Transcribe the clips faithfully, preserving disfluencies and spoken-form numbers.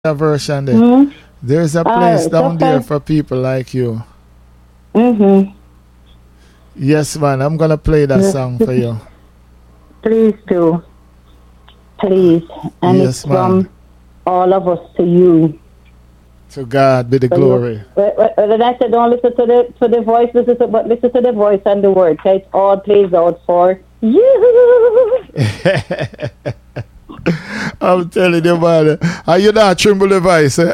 a version there. Mm-hmm. There's a All place right, down there okay. for people like you. Mm-hmm. Yes, man. I'm gonna play that song for you. Please do. Please. And Yes, it's man. from all of us to you. To God be the So glory. you, well, well, well, I said don't listen to the to the voice, listen to, but listen to the voice and the word. So it all plays out for you. I'm telling you, man. Are you not tremble the voice? Eh?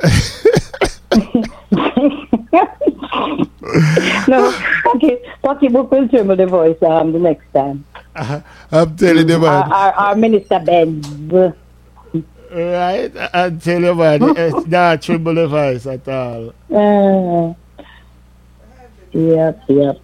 No, Pocky, Pocky Book will tremble the voice um, the next time. I'm telling you, Our, man. our, our minister Ben. Right? I'm telling you, man. It's not tremble the voice at all. Uh, yep, yep.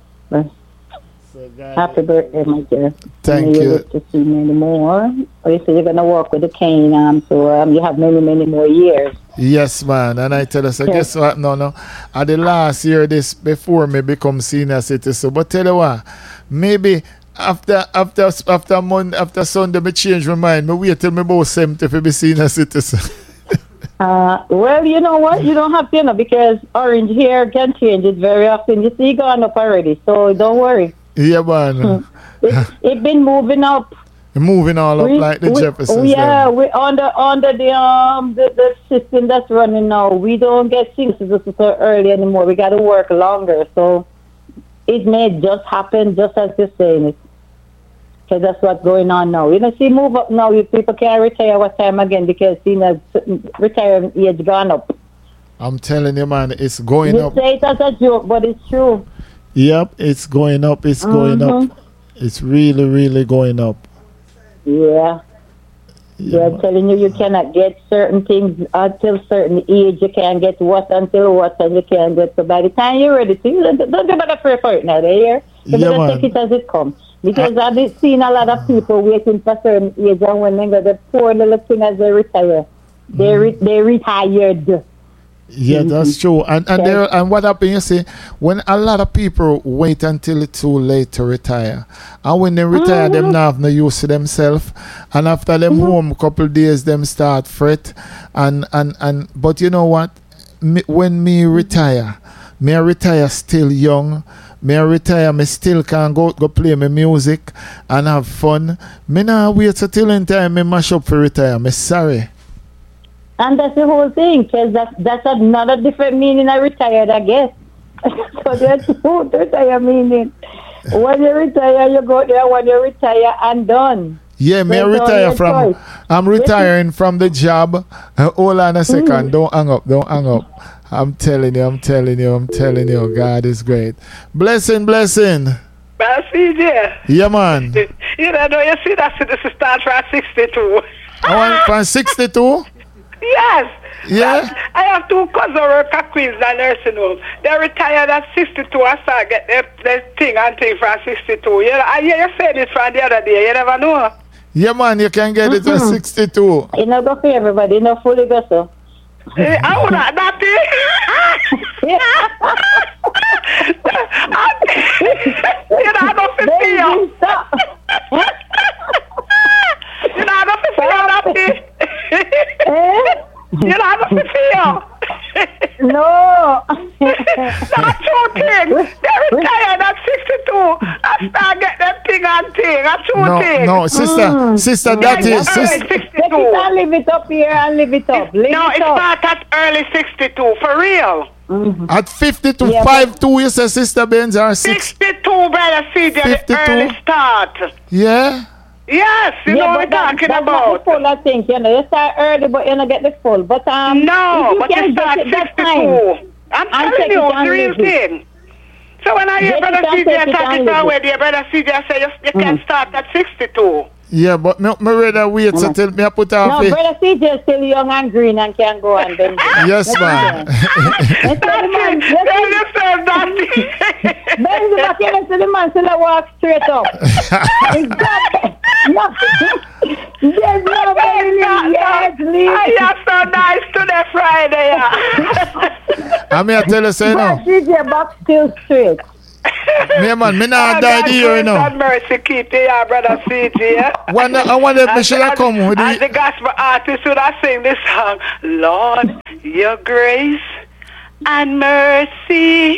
So God, Happy birthday, my dear. Thank May you. live to see many more. Oh, you say you're gonna walk with the cane, um, so um, you have many, many more years. Yes, man. And I tell you, so Yes. guess what? No, no. At the last year, this before me become senior citizen. But tell you what, maybe after after after month after Sunday, me change my mind. Me wait till me about seventy to be senior citizen. Uh, well, you know what? You don't have to, you know, because orange hair can change it very often. You see, gone up already, so don't worry. Yeah, man. It, it been moving up. Moving all up We- like the we- Jeffersons. Yeah, them. we under under the um the, the system that's running now. We don't get things so so early anymore. We got to work longer, so it may just happen just as you're saying it. So that's what's going on now. You know, see, move up now. You people can't retire what time again because you know retirement age gone up. I'm telling you, man, it's going You up. say it as a joke, but it's true. Yep, it's going up. It's going Mhm. up. It's really, really going up. Yeah. Yeah, They're man. telling you you cannot get certain things until certain age. You can't get what until what, and you can't get. So by the time you're ready to, you don't don't you better pray for it now. They hear. You Yeah, better man. take it as it comes. Because I've been seeing a lot of people waiting for certain age, and when they got the poor little thing as they retire, they re- they retired. Yeah, that's true. And and Okay. there and what happened, you see, when a lot of people wait until it's too late to retire, and when they retire, them not have no use to themselves, and after them home couple days, them start fret, and and and but you know what? Me, when me retire, me I retire still young. Me I retire, me still can go go play my music and have fun. Me not wait till in time me mash up for retire. Me sorry. And that's the whole thing, because that's, that's another different meaning of retired, I guess. So there's two retire meaning. When you retire, you go there. When you retire, and done. Yeah, me I There's retire only a from. choice. I'm retiring from the job. Uh, hold on a second. Don't hang up. Don't hang up. I'm telling you. I'm telling you. I'm telling you. God is great. Blessing, blessing. But C J, Yeah, man. you know, no, you see that this start from sixty-two. I want from sixty-two. Yes. Yeah. I have two cousins work at Queensland nursing home. They retired at sixty-two. I start get their, their thing and thing from sixty-two. You know, I hear you say this from the other day. You never know. Yeah, man. You can get it at sixty-two. You know, go for everybody. You know, fully go so. Eh, I would not that thing. You know, I don't feel Baby, you. stop. You know, I don't feel that thing. Eh? You know, I don't feel. No. That's two things. They retired at sixty-two. I start get them thing and thing. That's two No, things. no, sister, sister, that Yeah, is early sister. Take it sixty-two. and live it up here and live it up. Live No, it it up. starts at early sixty-two, for real. At fifty to Yeah, five two, you say sister Benz are six. sixty-two, brother, see, the fifty-two. early start. Yeah. Yes, you know what we're that, talking that's about. not the full, I think. You know, you start early, but you don't get the full. But um, No, if you but can it starts get it that time, sixty-two. I'm and telling take you, it it's and the real live it. thing. So when I hear Get Brother it and C J take it talking and live about it. where the Brother C J say you, you can start at sixty-two. Yeah, but me, me rather wait Mm. until me I put off no, it. brother C J is still young and green and can go and bend. Yes, man. Let's tell the man, Tell let's yourself that. bend the back in to the man so they walk straight up. Exactly. No, there's no bending. Yes, leave. I am so nice today, Friday. Yeah. I mean, I tell you, say no. Brother C J back still straight. Me man, me not Oh, die God, the year, you grace know. and mercy keep you, yeah, brother C J. Wonder, I wonder if me As should the- have come with As the the... gospel artist would I sing this song, Lord, your grace and mercy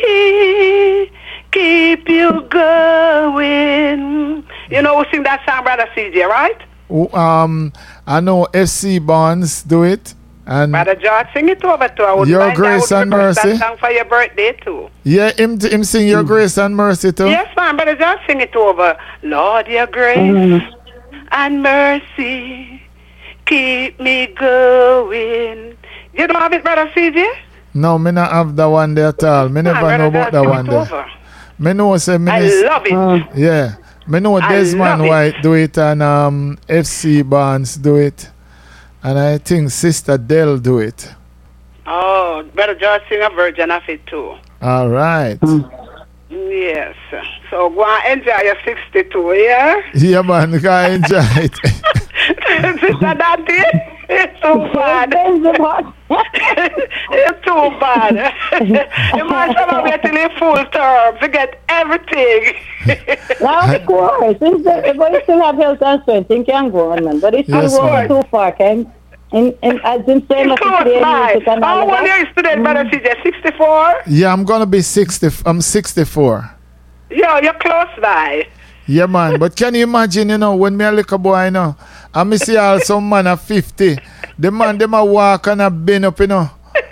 keep you going. You know who sing that song, brother C J, right? Um, I know F C Bonds do it. And Brother George, sing it over to her. Your Mind I grace would and request mercy. That song for your birthday too. yeah, him, him sing Your Grace and Mercy too. Yes, ma'am. Brother George, sing it over. Lord, your grace and mercy keep me going. You don't have it, brother C J? No, me not have that one there at all. Me never Ah, know Brother about that George, one sing it there. over. Me know say I minister. love it. Yeah. Me know I Desmond love it. White do it and um, F C Barnes do it. And I think Sister Dell do it. Oh, Brother George sing a version of it too. All right. Yes. So go and enjoy your sixty-two, yeah? Yeah, man. You can enjoy it. Sister Dante, it's too bad. It's too bad. You must have wait till you full term to get everything. Now, of course, it's the, but you still have health and strength, you can go on, man. But it's Yes, still ma'am. going too far, can and, and I've been saying It's that close today by. music and all How of old are that. you today, Brother C J? sixty-four? Yeah, I'm going to be sixty. I'm sixty-four. Yo, you're close by. Yeah, man. But can you imagine, you know, when me a little boy, you know, and me see all some man at fifty, the man, them a walk and a bend up, you know.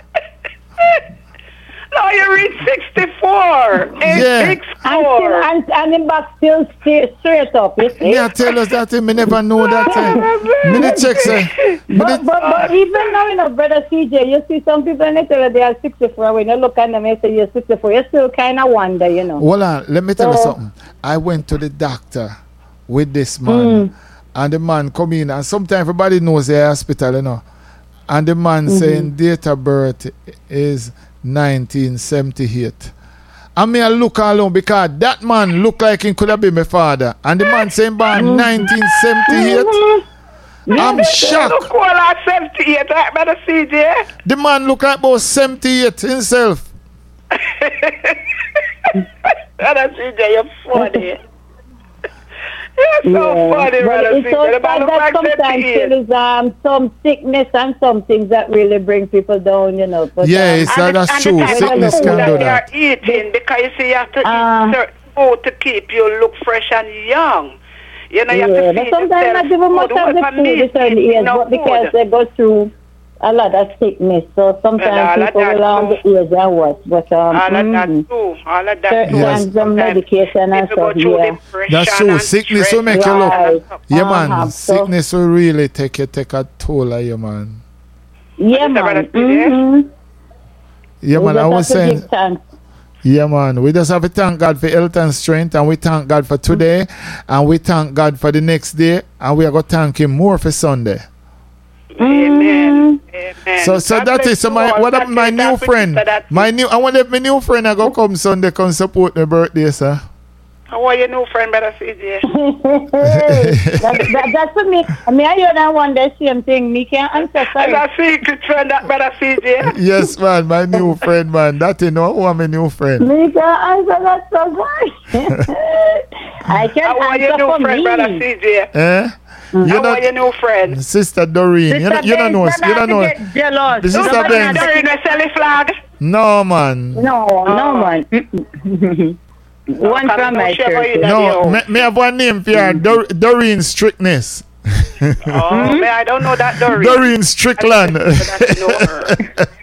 No, you reach sixty-four. Yeah. Six And, still, four. and, and the back still straight, straight up, you see. Me I tell us that, eh, me never know that. Eh. Me the check say. Me But, the, but, but even now, you know, brother C J, you see some people and they tell you they are sixty-four. When you look at them and say you're sixty-four, you still kind of wonder, you know. hold on, let me tell you So- something. I went to the doctor with this man, and the man come in, and sometimes everybody knows the hospital, you know. And the man saying date of birth is nineteen seventy-eight. And me I look alone because that man look like he could have been my father. And the man saying born nineteen seventy-eight. I'm Look shocked. cool at seventy-eight, right, Brother C J? The man look like about seventy-eight himself. Brother C J, you're funny. You're so funny, But Brother C it's J. so The man sad look that like sometimes seventy-eight. there is um, some sickness and some things that really bring people down, you know. But, Yeah, um, it's- And that's the, and true. the type Sickness of food can that do they that. are eating, because you see you have to Ah. eat certain food to keep you look fresh and young. You know, you yeah, have to but feed sometimes not yourself even much food. of the What food meat is certain eating age, no but because food. they go through a lot of sickness, so sometimes Well, all of people that will on the too. age and what. But um, All of that mm, too. All of that certain too. Yes. kinds of medication and People go stuff, through yeah. depression That's true. and Sickness will stress make you look. Right. Yeah, Uh-huh. man. So- Sickness will really take you, take a toll of you, man. Yeah, What is that, man. brother, Mm-hmm. Yeah, We man. I just was have to saying. give thanks. Yeah, man. We just have to thank God for health and strength, and we thank God for today, and we thank God for the next day, and we are going to thank Him more for Sunday. Amen. Amen. So, so God that bless is so you my all. what God up, my bless new you, friend, Sister Dati. my new. I wonder if my new friend I go come Sunday come support my birthday, sir. How are your new friend, Brother C J? that, that, that's for me. I mean, I hear that one the same thing. Me can't answer. Sorry. That's a secret friend, that Brother C J. Yes, man, my new friend, man. That you know, who am my new friend? Me can't answer that so sorry. I can How are your answer new for friend, me. Brother C J? Eh? You How know, are your new friend? Sister Doreen. You, know, you don't know. You don't know. Jealous. This is Nobody the Benz. has- During the Sally flag? No, man. No, Oh. no, man. Mm-mm. One come from no my share for you church. that No, you- me, me have one name for you. Dor- Doreen Strictness. Oh, man, I don't know that Doreen. Doreen Strickland. I don't know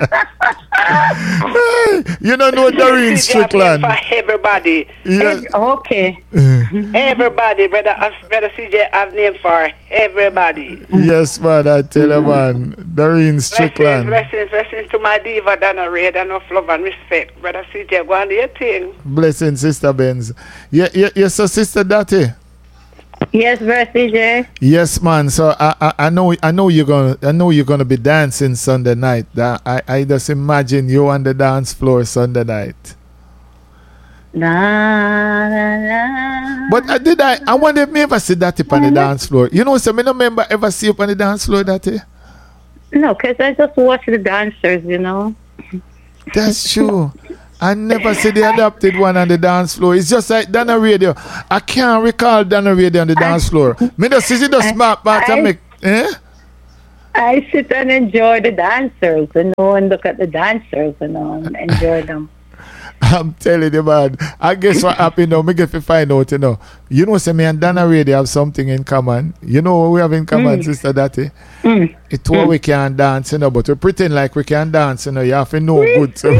her. You don't know Doreen C J have Strickland. name for everybody. Yes. Okay. Everybody, brother, us, brother C J have name for everybody. Yes, man, I tell you, man. Doreen Blessings, Strickland. blessings, blessings to my diva, Donna Red, and enough love and respect. Brother C J, go on do your thing. Blessing, Sister Benz. Yeah, yeah, yes, so Sister Dati. Yes, verse C J. Yes, man. So I, I, I know, I know you're gonna, I know you're gonna be dancing Sunday night. That I, I just imagine you on the dance floor Sunday night. La, la, la. But I did I, I wonder if me ever see Dati on the dance floor. You know, so me no remember ever see you on the dance floor, Dati. No, because I just watch the dancers, you know. That's true. I never see the adopted one on the dance floor. It's just like Donna Radio. I can't recall Donna Radio on the dance floor. Me just see the smart part and make, eh? I sit and enjoy the dancers, you know, and look at the dancers, you know, and enjoy them. I'm telling you, man. I guess what happened now, me get to find out, you know. You know, say me and Donna Radio have something in common. You know what we have in common, mm. Sister Dati? Mm. It's why mm. we can dance, you know, but we pretend like we can dance, you know. You have to know good. So.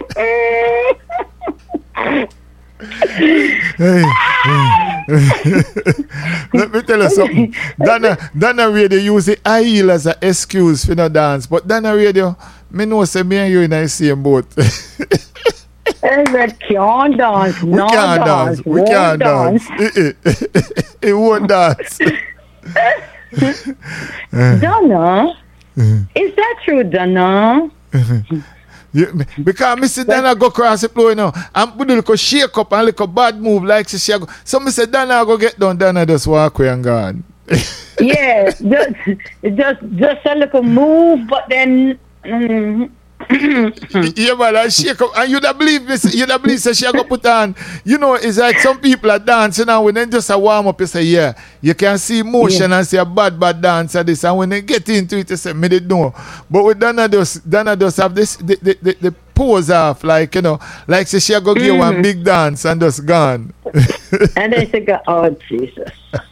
Let me tell you something. Donna, Donna Radio use the high heel as an excuse for no dance, but Donna Radio, me know say me and you in the same boat. We can't dance. We no can't dance. dance. We can't dance. dance. It, it, it won't dance. Donna? Is that true, Donna? You, because Mister Donna go across the floor, you know, and put a little shake up and a little bad move like she go. So Mister Donna go get down, Donna just walk away and gone. Yeah, just, just, just a little move, but then. Mm, yeah, man, and shake up, and you don't believe this, you don't believe say she go put on. You know, it's like some people are dancing and when they just a warm up, you say, yeah, you can see motion yeah. and see a bad, bad dance at this, and when they get into it, you say, me they know. But with Donna does, Donna does have this, the, the, the, the pose off, like, you know, like say she go give mm. one big dance and just gone. And then she go, oh, Jesus.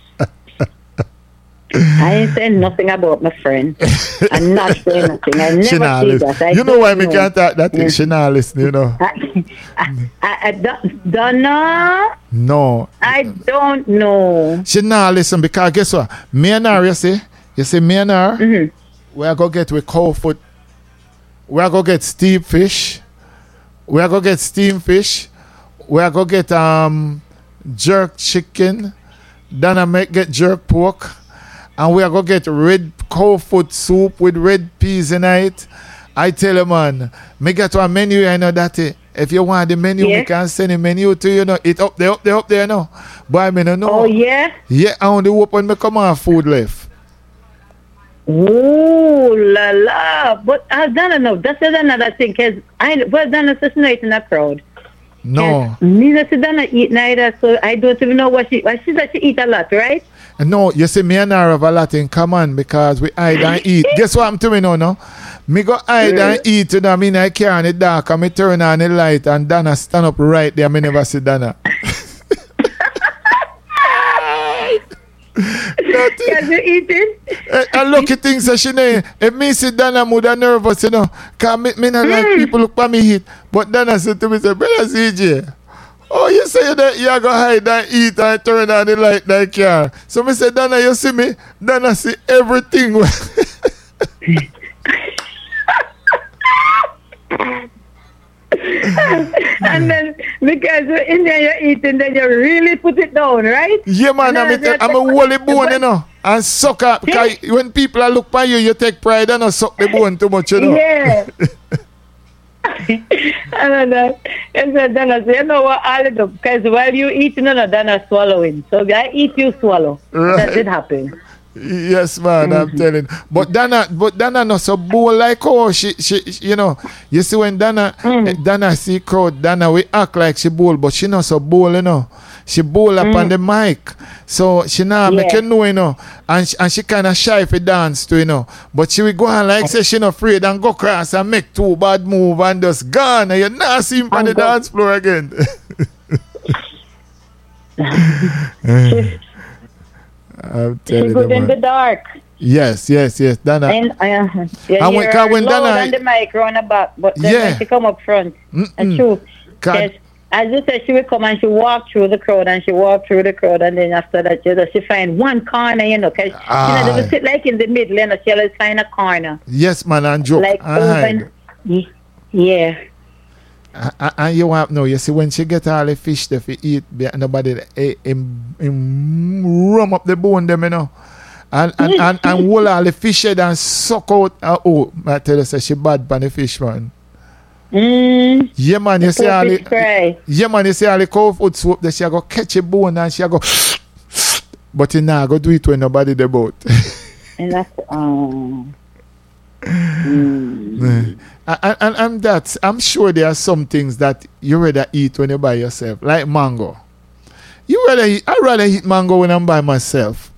I ain't saying nothing about my friend. I'm not saying nothing. I never see that. I you know why me can't talk that thing? Yeah. She not listen, you know. I, I, I, I don't, don't know. No. I don't know. She not listen because guess what? Me and her, you see? You see me and her? Mm-hmm. We are going to get with cold foot. We are going to get steamed fish. We are going to get steamed fish. We are going to get um jerk chicken. Then I make get jerk pork. And we are going to get red cow foot soup with red peas in it. I tell you, man, me get a menu, I know that. Eh, if you want the menu, yeah. we can send a menu to you, know. It up there, up there, up there, no. But I mean, no. Oh, yeah? Yeah, I only open me come on food left. Ooh, la la. But I don't know. That's another thing. Because I was done assassinate in a crowd. No. Neither she don't eat neither, so I don't even know what she, what she does. She eat a lot, right? No, you see, me and her have a lot in common because we hide and eat. Guess what I'm doing now, no? Me go hide mm. and eat, you know, I mean, I carry in the dark and me turn on the light and Donna stand up right there. I me never see Donna. Because you eating? And lucky things that she know. If me see Donna mood and nervous, you know, because me, me not mm. like people look for me eat. But Donna said to me, say, brother C J, oh, you say that you are going to hide and eat and turn on the light like car. So I said, Donna, you see me? Donna see everything. And then, because you're in there, you're eating, then you really put it down, right? Yeah, man, I'm, t- I'm a woolly bone, you know, and suck up. Because when people look by you, you take pride and not suck the bone too much, you know. Yeah. And then, and then Donna say, you know what, all of them, because while you eat, you know, Donna swallowing. So I eat, you swallow. Right. That did happen. Yes, man, mm-hmm. I'm telling. But Donna, but Donna not so bold like oh she, she, you know. You see when Donna, mm. Donna see crowd, Donna we act like she bold, but she not so bold, you know. She bold up mm. on the mic, so she not yeah. make you know, you know. And she, and she kind of shy for dance too, you know. But she will go on like say she not afraid and go across and make two bad move and just gone, and you not see him on the go. dance floor again. I'm telling she good you, in the dark. Yes, yes, yes. Donna. And, uh, yeah, and when, when Donna on the mic round about, but then yeah. when she come up front, Mm-mm. and true. Yes, as you said, she will come and she walk through the crowd and she walk through the crowd, and then after that, you know, she find one corner, you know, because you know they will sit like in the middle, and she always find a corner. Yes, man, and joke. Like open. Yeah. And, and you want no, you see when she get all the fish that she eat, nobody eh, him, him rum up the bone them, you know. And and, and, and hold all the fish head and suck out uh, oh, I tell you say she bad pan the fish, man. Mm. Yeah man, you see all the Yeah man, you see all the cow food soap that she go catch a bone and she go but you nah go do it when nobody the boat. And that's um Mm. And, and, and that's, I'm sure there are some things that you rather eat when you're by yourself, like mango. You rather eat, I rather eat mango when I'm by myself.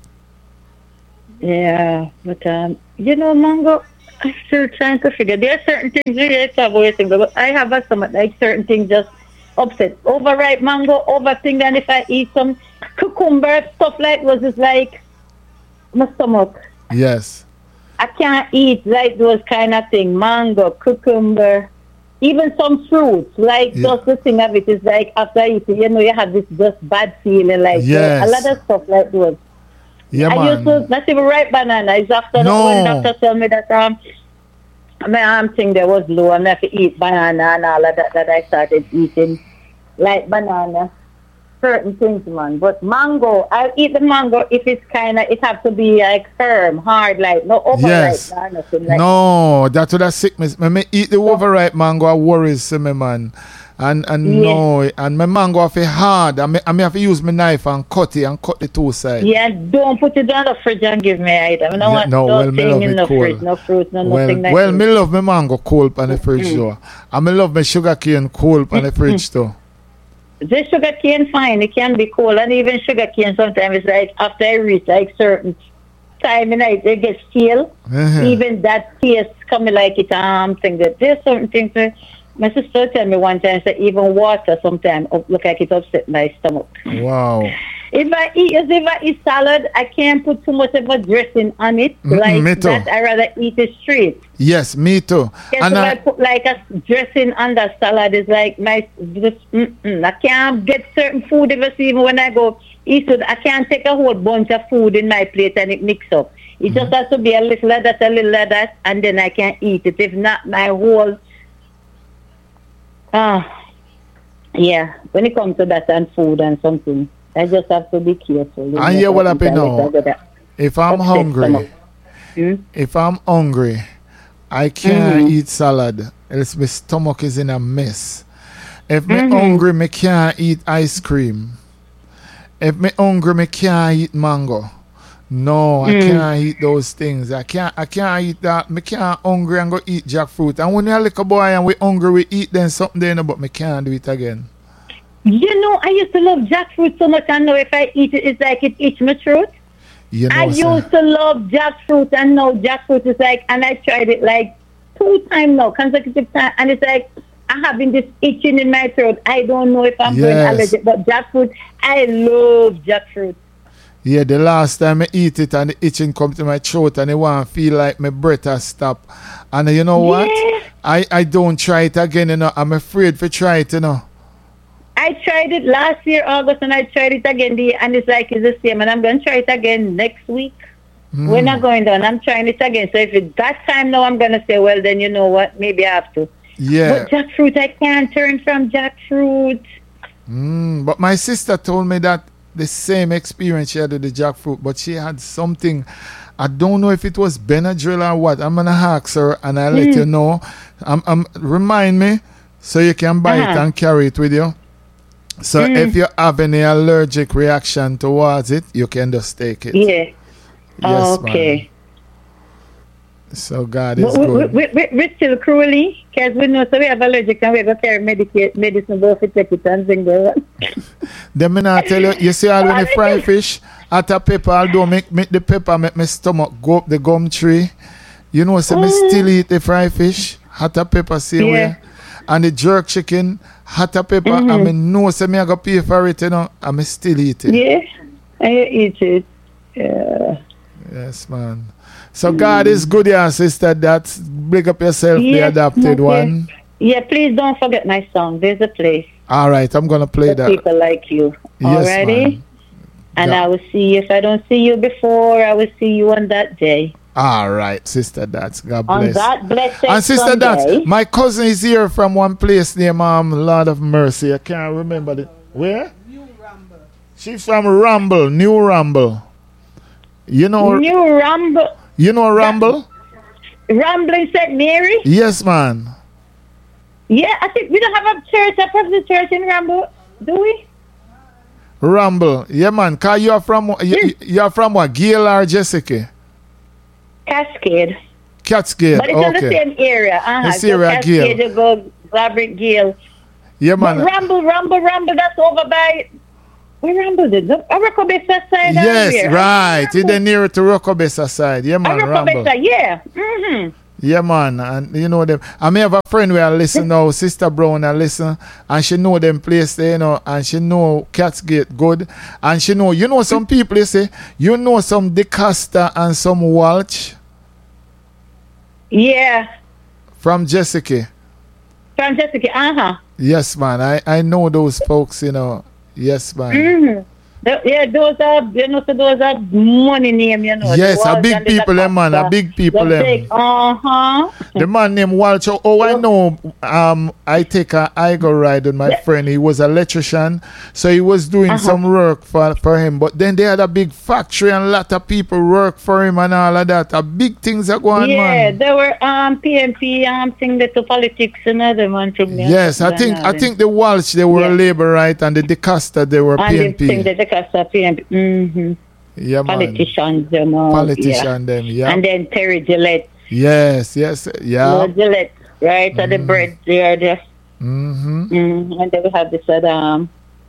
Yeah, but um, you know, mango, I'm still trying to figure. There are certain things really avoid things, but I have a stomach like certain things just upset. Overripe mango, overthink, and if I eat some cucumber, stuff like was just like my stomach. Yes. I can't eat like those kind of thing. Mango, cucumber, even some fruits. Like Yeah. just the thing of it is like after I eat it, you know, you have this just bad feeling. Like Yes. a lot of stuff like those. Yeah, I used man. to not even ripe banana. It's after No. when doctor told me that um my arm thing there was low and I have to eat banana and all of that that I started eating like banana. Certain things, man. But mango, I'll eat the mango if it's kind of, it have to be like firm, hard, like no overripe Yes. or nothing like No, that would have sick me. When me eat the overripe mango, I worries me, man. And and Yeah. no, and my mango have to hard. I me, I me have to use my knife and cut it and cut the two sides. Yeah, don't put it on the fridge and give me item. I don't Yeah, want no, no well, me love thing in it the cold. fridge, no fruit, no Well, nothing like well, that. me love my mango cold on the fridge though. And me love my sugar cane cold on the fridge too. The sugar cane fine, it can be cold, and even sugar cane sometimes it's like after I reach like certain time in night it gets stale. Uh-huh. Even that taste coming like it um thing that there's certain things that my sister tell me one time that even water sometimes look like it upset my stomach. Wow. If I eat as if I eat salad, I can't put too much of a dressing on it. Mm-mm, like me too. that I rather eat it straight. Yes, me too. Yes, And if I, I, put like a dressing on the salad, it's like my just mm-mm. I can't get certain food if I see even when I go eat food. I can't take a whole bunch of food in my plate and it mix up. It Mm-hmm. just has to be a little of that, a little of that, and then I can eat it. If not, my whole ah yeah. When it comes to that and food and something, I just have to be careful. you And know, yeah, what so happen I now? get that if I'm upset hungry, stomach. Hmm? if I'm hungry, I can't Mhm. eat salad. Else my stomach is in a mess. If me Mhm. hungry, me can't eat ice cream. If me hungry, me can't eat mango. No, I Mm. can't eat those things. I can't. I can't eat that. Me can't hungry and go eat jackfruit. And when you're a little boy and we hungry, we eat then something then, but me can't do it again. You know, I used to love jackfruit so much. I know if I eat it, it's like it itch my throat. You know, I sir. used to love jackfruit, and now jackfruit is like, and I tried it like two times now, consecutive time, and it's like I'm having this itching in my throat. I don't know if I'm going Yes. allergic, but jackfruit, I love jackfruit. Yeah, the last time I eat it and the itching come to my throat and I want to feel like my breath has stopped. And you know what? Yeah. I, I don't try it again, you know. I'm afraid to try it, you know. I tried it last year, August, and I tried it again, the- and it's like it's the same. And I'm going to try it again next week. Mm. We're not going down. I'm trying it again. So if it's that time now, I'm going to say, well, then you know what? Maybe I have to. Yeah. But jackfruit, I can't turn from jackfruit. Mm, but my sister told me that the same experience she had with the jackfruit, but she had something. I don't know if it was Benadryl or what. I'm gonna ask her and I'll let Mm. you know. Um, um, remind me so you can buy it Uh-huh. and carry it with you. So Mm. if you have any allergic reaction towards it, you can just take it. Yeah. Yes, Okay. man. So God is But we, good. we, we, we still cruelly, because we know so we have allergic and we have to carry medicate, medicine, go for take it and thing there. Then me not tell you, you see all when you fry fish, at a pepper, although make, make the pepper make my stomach go up the gum tree. You know, so me Mm. still eat the fry fish, hot a pepper same Yeah. way. And the jerk chicken, hot a pepper, Mhm. and me know so me I go pay for it, you know, and me still eat it. Yeah. And you eat it. Yeah. Yes, man. So God is good, yeah, sister. That's big up yourself, the Yes, adopted okay. one. Yeah, please don't forget my song. There's a place All right, I'm gonna play for that. people like you. Yes, Alrighty? man. And Yeah. I will see you. If I don't see you before, I will see you on that day. All right, sister. That's God On bless. that blessed And sister, Sunday. that my cousin is here from one place named um, Lord of Mercy. I can't remember the where. New Ramble. She's from Ramble, New Ramble. You know, New Rumble. you know Ramble? Rambling Saint Mary? Yes, man. Yeah, I think we don't have a church, a Protestant church in Ramble, do we? Ramble. Yeah, man. Cause you're from you, Yes. you're from what? Gail or Jessica? Cascade. Catsgate. But it's okay. in the same area. Uh-huh. The area, Gale. Cascade, you go Laverick Gale. Yeah, man. But Ramble, Ramble, Ramble, that's over by... Where Ramble did? Arokobesa side. Yes, right. It's the nearer to Rokobesa side. Yeah, man. Ramble. Arokobesa, yeah. Mm-hmm. Yeah, man. And you know them. I may have a friend where I listen now, Sister Brown, I listen, and she know them place there, you know, and she know Catsgate good. And she know, you know some people, you say, you know some DeCosta and some Walsh. Yeah. From Jessica. From Jessica, uh-huh. Yes, man. I, I know those folks, you know. Yes, man. Mm-hmm. The, yeah, those are, you know, so those are money name, you know. Yes, a big people, them, man. A big people, them. Big, uh-huh. The man named Walsh. Oh, I know. Um, I take a I go ride with my yeah. friend. He was an electrician, so he was doing uh-huh. some work for, for him. But then they had a big factory and a lot of people work for him and all of that. A big things are going, yeah, man. Yeah, there were um P M P um thing that to politics and other one from there. Yes, I think I think the Walsh they were yeah. labor right and the DeCosta they were and P M P. And the DeCosta P M P. Mm-hmm. Yeah, man. Politicians, you know. Politician yeah. them, yeah. And then Terry Gillette. Yes, yes, yeah. Lord Gillette, right? Mm-hmm. So the bread there, there. Mm-hmm. Mm-hmm. And then we have this other um,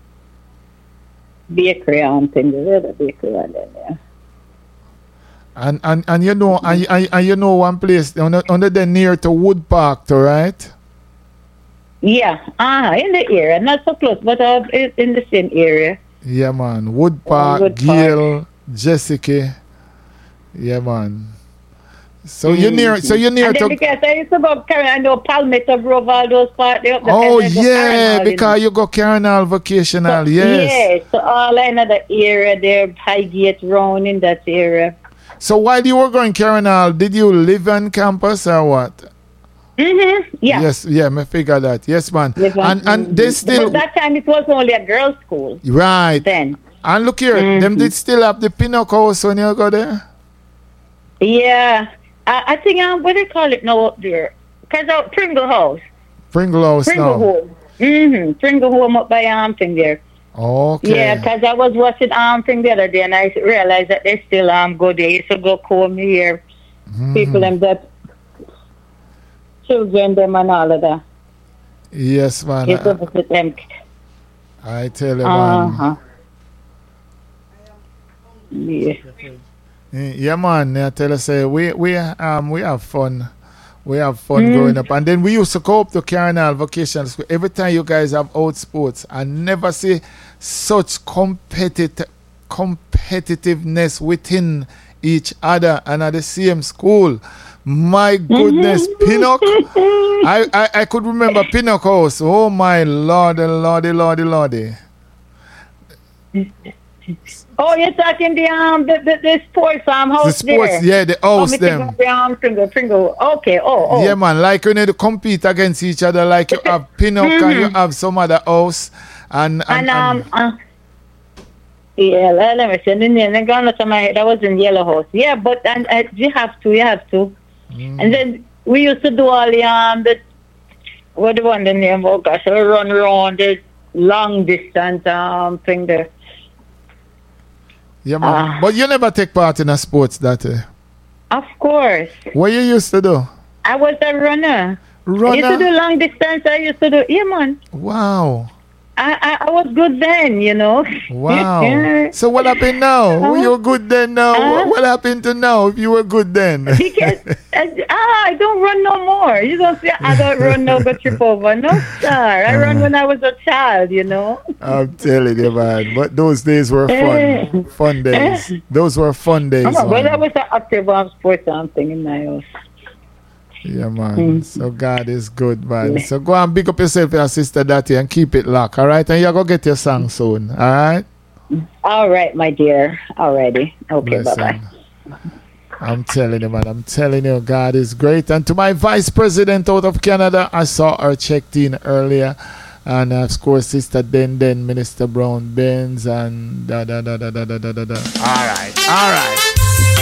bakery um thing, the other bakery and then yeah. And and and you know, and, and, and you know one place under under there near to Wood Park, too, right? Yeah, ah, in the area, not so close, but uh, in the same area. Yeah, man. Wood Park, Wood Gale, Park. Jessica. Yeah, man. So mm-hmm. you're near. So you're near and to. Because I used to go carry I know Palmetto Grove, all those parts. Oh yeah, because you go Carnal Vocational. So, yes. Yes. So all in the area there, Highgate Round in that area. So while you were going Carnal, did you live on campus or what? Mm-hmm. Yeah. Yes, yeah, me figure that. Yes, man. Yes, and mm-hmm. and they still. But that time it was only a girls' school. Right. Then. And look here, mm-hmm. them did still have the Pinocchio house when you go there. Yeah, I, I think um, what do they call it now up there? Cause of Pringle House. Pringle House. Pringle now. Home. Mm-hmm. Pringle Home up by um thing there. Okay. Yeah, cause I was watching um thing the other day and I realized that they still um go there. Used to go comb here, mm-hmm. people them that. Children, them and all of that. Yes, man. You go visit them. I tell you, uh-huh. man. Yeah. Yeah, man. I tell you, say we we um we have fun. We have fun mm. growing up, and then we used to go up to Carnal Vocational School. Every time you guys have out sports, I never see such competitive competitiveness within each other and at the same school. My goodness, Pinnock. I, I, I could remember Pinnock House. Oh my lordy, lordy, lordy, lordy. Oh, you're talking the um the, the, the sports um house. The sports, there. yeah, the house oh, them. The um Pringle, Pringle. Okay, oh, oh. Yeah, man, like you need to compete against each other, like you have Pinnock mm-hmm. and you have some other house. And, and, and um and, uh, yeah, let, let me see. And then gone to my head. That was in Yellow House. Yeah, but and uh, you have to, you have to. Mm. And then we used to do all the um the what the one the name oh gosh, I run around the long distance um thing there. Yeah, man. Uh, but you never take part in a sports that day. Of course. What you used to do? I was a runner. Runner? I used to do long distance. I used to do yeah, man. Wow. I, I, I was good then, you know. Wow. So what happened now? Uh, you were good then now. Uh, what, what happened to now if you were good then? Because I, ah, I don't run no more. You don't say I don't run no but trip over. No, sir. I uh, run when I was a child, you know. I'm telling you, man. But those days were fun. Fun days. Those were fun days. Oh, but I was an active um, sports something in my house. Yeah, man. Mm. So God is good, man. Yeah. So go and big up yourself, your sister Dati, and keep it locked, all right? And you're going to get your song soon, all right? All right, my dear. Alrighty. Okay, Listen, bye-bye. I'm telling you, man. I'm telling you, God is great. And to my vice president out of Canada, I saw her checked in earlier. And, uh, of course, Sister Den Den, Minister Brown Benz, and da da da da da da da da. All right, all right.